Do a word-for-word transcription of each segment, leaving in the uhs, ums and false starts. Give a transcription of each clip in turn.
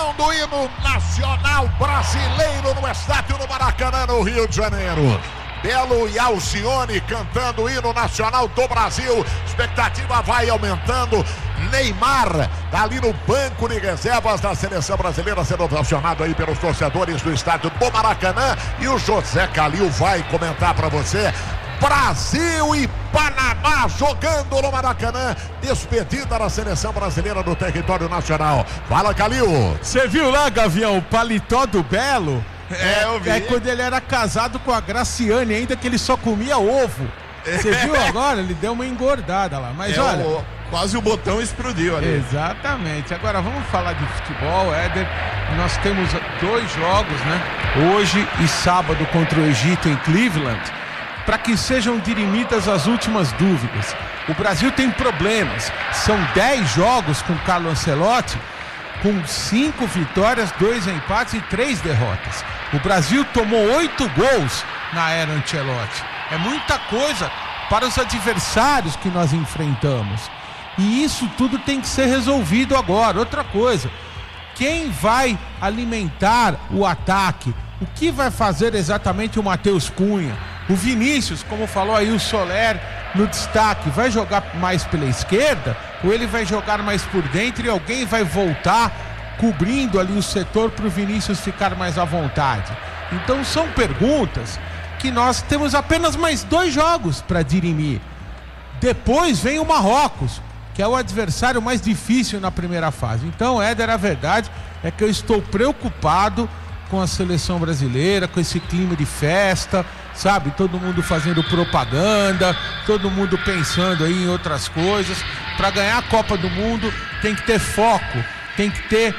Transmissão do hino nacional brasileiro no estádio do Maracanã, no Rio de Janeiro. Belo e Alcione cantando o hino nacional do Brasil. Expectativa vai aumentando. Neymar tá ali no banco de reservas da seleção brasileira, sendo ovacionado aí pelos torcedores do estádio do Maracanã. E o José Calil vai comentar para você. Brasil e Panamá jogando no Maracanã. Despedida da seleção brasileira do território nacional. Fala, Calil. Você viu lá, Gavião, o paletó do Belo? É, eu vi. É quando ele era casado com a Graciane, ainda que ele só comia ovo. Você viu agora? Ele deu uma engordada lá. Mas é, olha... O, quase o botão explodiu ali. Exatamente. Agora vamos falar de futebol, Éder. Nós temos dois jogos, né? Hoje e sábado contra o Egito em Cleveland, para que sejam dirimidas as últimas dúvidas. O Brasil tem problemas. São dez jogos com Carlo Ancelotti, com cinco vitórias, dois empates e três derrotas. O Brasil tomou oito gols na era Ancelotti. É muita coisa para os adversários que nós enfrentamos. E isso tudo tem que ser resolvido agora. Outra coisa, quem vai alimentar o ataque? O que vai fazer exatamente o Matheus Cunha? O Vinícius, como falou aí o Soler no destaque, vai jogar mais pela esquerda ou ele vai jogar mais por dentro e alguém vai voltar cobrindo ali o setor para o Vinícius ficar mais à vontade? Então são perguntas que nós temos apenas mais dois jogos para dirimir. Depois vem o Marrocos, que é o adversário mais difícil na primeira fase. Então, Éder, a verdade é que eu estou preocupado com a seleção brasileira, com esse clima de festa, sabe? Todo mundo fazendo propaganda, todo mundo pensando aí em outras coisas. Para ganhar a Copa do Mundo tem que ter foco, tem que ter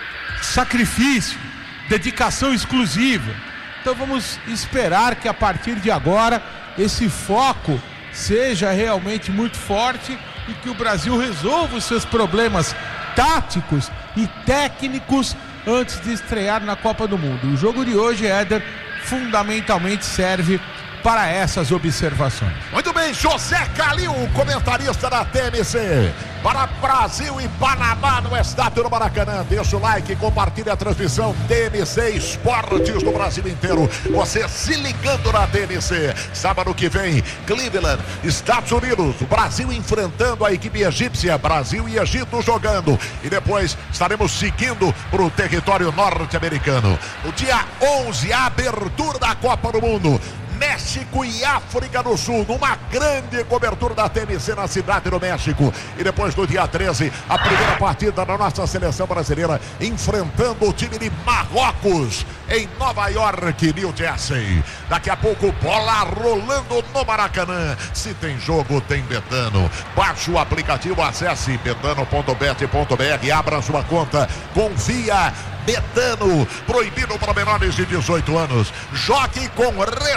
sacrifício, dedicação exclusiva. Então vamos esperar que a partir de agora esse foco seja realmente muito forte e que o Brasil resolva os seus problemas táticos e técnicos antes de estrear na Copa do Mundo. O jogo de hoje, Éder, fundamentalmente serve para essas observações. Muito bem, José Calil, comentarista da T N C. Para Brasil e Panamá no estádio do Maracanã. Deixa o like, compartilha a transmissão T N C Esportes do Brasil inteiro. Você se ligando na T N C. Sábado que vem, Cleveland, Estados Unidos. Brasil enfrentando a equipe egípcia. Brasil e Egito jogando. E depois estaremos seguindo para o território norte-americano. No dia onze, a abertura da Copa do Mundo. México e África do Sul, numa grande cobertura da T N C na cidade do México. E depois do dia treze, a primeira partida da nossa seleção brasileira enfrentando o time de Marrocos em Nova York, New Jersey. Daqui a pouco, bola rolando no Maracanã. Se tem jogo, tem Betano. Baixe o aplicativo, acesse betano ponto bet ponto br, abra sua conta, confia. Betano, proibido para menores de dezoito anos. Jogue com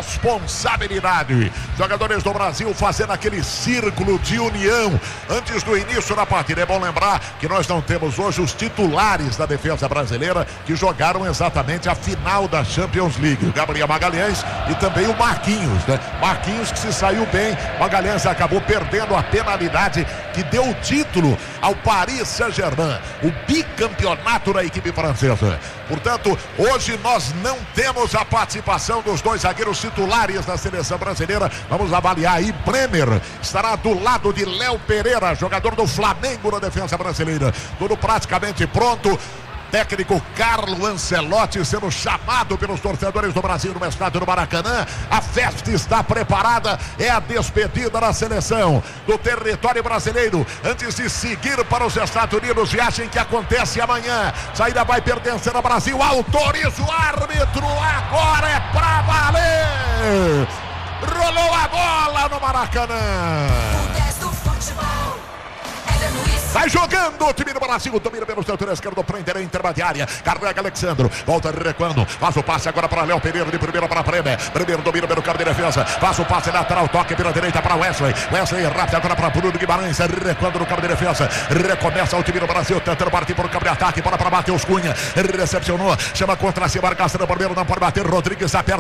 responsabilidade. Jogadores do Brasil fazendo aquele círculo de união antes do início da partida. É bom lembrar que nós não temos hoje os titulares da defesa brasileira que jogaram exatamente a final da Champions League. O Gabriel Magalhães e também o Marquinhos, né? Marquinhos que se saiu bem. Magalhães acabou perdendo a penalidade que deu o título ao Paris Saint-Germain, o bicampeonato da equipe francesa. Portanto, hoje nós não temos a participação dos dois zagueiros titulares da seleção brasileira. Vamos avaliar aí. Bremer estará do lado de Léo Pereira, jogador do Flamengo na defesa brasileira. Tudo praticamente pronto. Técnico Carlo Ancelotti sendo chamado pelos torcedores do Brasil no estádio do Maracanã. A festa está preparada, é a despedida da seleção do território brasileiro antes de seguir para os Estados Unidos. Viagem que acontece amanhã. Saída vai pertencer ao Brasil. Autoriza o árbitro, agora é pra valer. Rolou a bola no Maracanã. Vai jogando o time do Brasil, domina pelo setor esquerdo, prende a intermediária, carrega Alexandro, volta recuando, faz o passe agora para Léo Pereira, de primeira para Bremer, Bremer domina pelo campo de defesa, faz o passe lateral, toque pela direita para Wesley, Wesley rápido agora para Bruno Guimarães, recuando no campo de defesa, recomeça o time do Brasil, tentando partir por um campo de ataque, para para Matheus Cunha, recepcionou, chama contra si, marcação, primeiro não pode bater, Rodrigues aperta.